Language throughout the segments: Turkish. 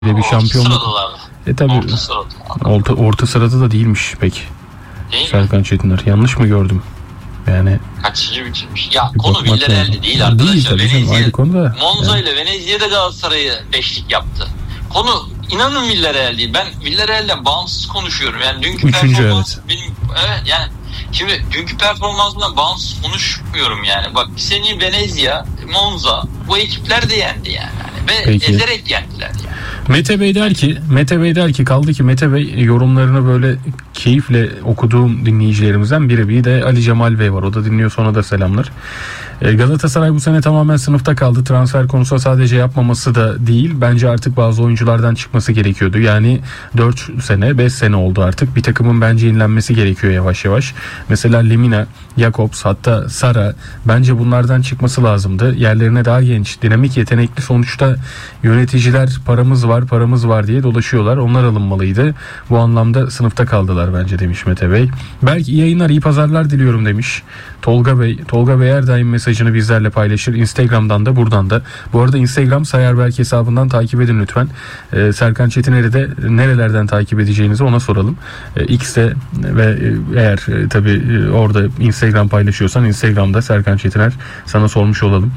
bir şampiyonluk. Tabii orta sırada da değilmiş pek. Değil Serkan mi? Çetiner. Yanlış mı gördüm? Yani kaçıncı bitirmiş? Ya konu Villarreal'de değil arkadaşlar. Monza ile Venezia'da Galatasaray'ı beşlik yaptı. Konu inanın Villarreal değil. Ben Villarreal'den bağımsız konuşuyorum. Yani dünkü performans benim yani şimdi dünkü performansından bağımsız konuşmuyorum yani. Bak bir sene Venezia, Monza bu ekipler de yendi yani. Ve ezerek yendiler yani. Mete Bey der ki kaldı ki Mete Bey yorumlarını böyle keyifle okuduğum dinleyicilerimizden biri. Bir de Ali Cemal Bey var. O da dinliyor, sonra da selamlar. Galatasaray bu sene tamamen sınıfta kaldı. Transfer konusu sadece yapmaması da değil. Bence artık bazı oyunculardan çıkması gerekiyordu. Yani 4 sene 5 sene oldu artık. Bir takımın bence yenilenmesi gerekiyor yavaş yavaş. Mesela Lemina, Jakobs, hatta Sara, bence bunlardan çıkması lazımdı. Yerlerine daha genç, dinamik, yetenekli, sonuçta yöneticiler paramız var diye dolaşıyorlar. Onlar alınmalıydı. Bu anlamda sınıfta kaldılar bence demiş Mete Bey. Belki iyi yayınlar, iyi pazarlar diliyorum demiş Tolga Bey her daim mesajını bizlerle paylaşır. Instagram'dan da buradan da. Bu arada Instagram Sayarberk hesabından takip edin lütfen. Serkan Çetiner'i de nerelerden takip edeceğinizi ona soralım. X'te ve eğer tabii orada Instagram paylaşıyorsan Instagram'da Serkan Çetiner sana sormuş olalım.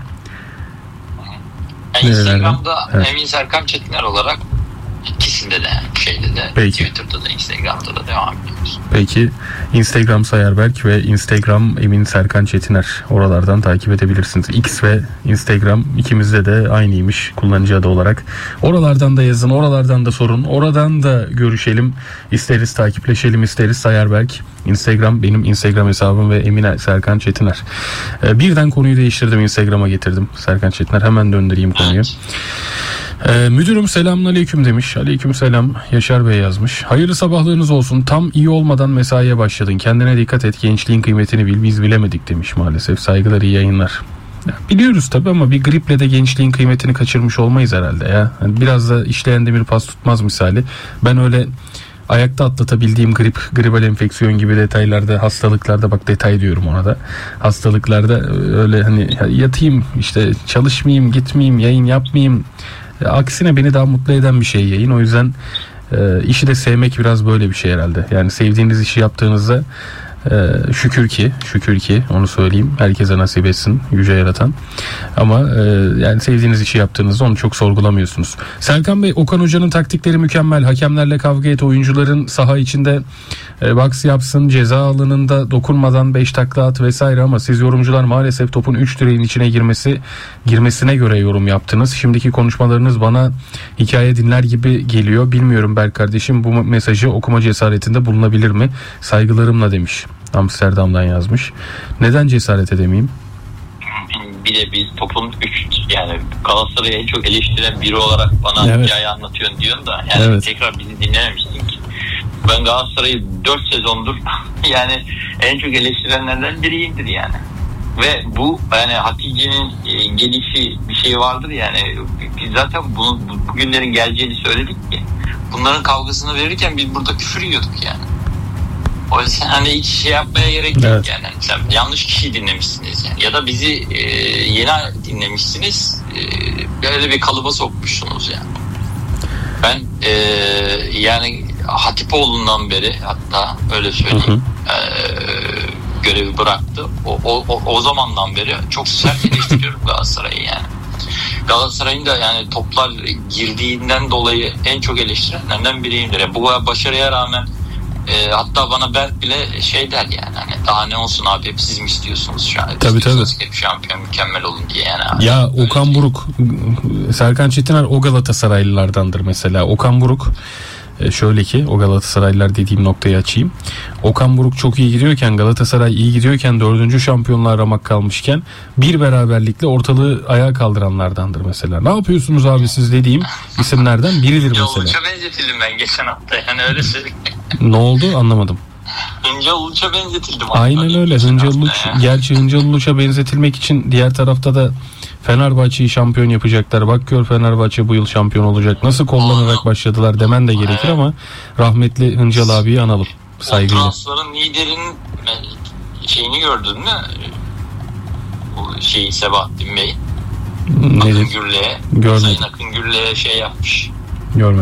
Instagram'da Emin Serkan Çetiner olarak ikisinde de Twitter'da da Instagram'da da devam ediyoruz. Peki Instagram Sayarberk ve Instagram Emin Serkan Çetiner, oralardan takip edebilirsiniz. X ve Instagram ikimizde de aynıymış kullanıcı adı olarak. Oralardan da yazın, oralardan da sorun, oradan da görüşelim. İsteriz takipleşelim, isteriz. Sayarberk Instagram benim Instagram hesabım ve Emin Serkan Çetiner. Birden konuyu değiştirdim, Instagram'a getirdim Serkan Çetiner. Hemen döndüreyim konuyu. Müdürüm selamünaleyküm demiş. Aleykümselam. Yaşar Bey yazmış. Hayırlı sabahlarınız olsun. Tam iyi olmadan mesaiye başladın. Kendine dikkat et. Gençliğin kıymetini bil. Biz bilemedik demiş maalesef. Saygılar, iyi yayınlar. Ya, biliyoruz tabii ama bir griple de gençliğin kıymetini kaçırmış olmayız herhalde ya. Yani biraz da işleyen demir pas tutmaz misali. Ben öyle ayakta atlatabildiğim gribal enfeksiyon gibi detaylarda, hastalıklarda, bak detay diyorum ona da, hastalıklarda öyle hani yatayım işte, çalışmayayım, gitmeyeyim, yayın yapmayayım. Aksine beni daha mutlu eden bir şey yayın. O yüzden işi de sevmek biraz böyle bir şey herhalde. Yani sevdiğiniz işi yaptığınızda şükür ki onu söyleyeyim. Herkese nasip etsin yüce yaratan. Ama yani sevdiğiniz işi yaptığınızda onu çok sorgulamıyorsunuz. Serkan Bey, Okan Hoca'nın taktikleri mükemmel. Hakemlerle kavga et, oyuncuların saha içinde box yapsın, ceza alanında dokunmadan 5 takla at vesaire, ama siz yorumcular maalesef topun 3 direğin içine girmesine göre yorum yaptınız. Şimdiki konuşmalarınız bana hikaye dinler gibi geliyor. Bilmiyorum Berk kardeşim, bu mesajı okuma cesaretinde bulunabilir mi? Saygılarımla demiş. Amsterdam'dan yazmış. Neden cesaret edemeyeyim? Bir de biz topun 3, yani Galatasaray'ı en çok eleştiren biri olarak bana hikaye anlatıyorsun diyorsun da yani tekrar bizi dinlememişsin ki. Ben Galatasaray'ı 4 sezondur yani en çok eleştirenlerden biriyimdir yani. Ve bu yani Hatice'nin gelişi bir şey vardır yani, biz zaten bugünlerin geleceğini söyledik ki bunların kavgasını verirken biz burada küfür yiyorduk yani. O yüzden hani hiç şey yapmaya gerek yok yani. Sen yanlış kişiyi dinlemişsiniz yani. Ya da bizi yeni dinlemişsiniz, böyle bir kalıba sokmuşsunuz yani. Ben yani Hatipoğlu'ndan beri, hatta öyle söyleyeyim, görevi bıraktı. O zamandan beri çok sert eleştiriyorum Galatasaray'ı yani. Galatasaray'ın da yani toplar girdiğinden dolayı en çok eleştirenlerden biriyimdir. Yani bu başarıya rağmen hatta bana Berk bile şey der yani, hani daha ne olsun abi, hep siz mi istiyorsunuz şu an? Tabii. Hep şampiyon mükemmel olun diye yani. Ya Okan Buruk, Serkan Çetiner o Galatasaraylılardandır mesela. Okan Buruk şöyle ki, o Galatasaraylılar dediğim noktayı açayım. Okan Buruk çok iyi gidiyorken, Galatasaray iyi gidiyorken, 4. şampiyonluğu aramak kalmışken bir beraberlikle ortalığı ayağa kaldıranlardandır mesela. Ne yapıyorsunuz abi siz dediğim isimlerden biridir mesela. Uluç'a benzetildim ben geçen hafta, yani öyle söyleyeyim. Ne oldu anlamadım. Hıncal Uluç'a benzetildim. Aynen öyle. Hıncal Uluç. Gerçi Hıncal Uluç'a benzetilmek için diğer tarafta da Fenerbahçe'yi şampiyon yapacaklar. Bak gör, Fenerbahçe bu yıl şampiyon olacak. Nasıl kollanarak başladılar demen de gerekir ama rahmetli Hıncal abiyi analım saygıyla. O transferin liderinin şeyini gördün mü? Bu Sebahattin Bey. Akın Gürle'ye. Görmedim. Sayın Akın Gürle'ye şey yapmış. Görmedim.